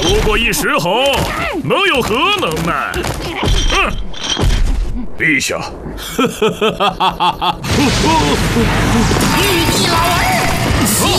不过一石猴，能有何能耐？ 陛下， 玉帝老儿。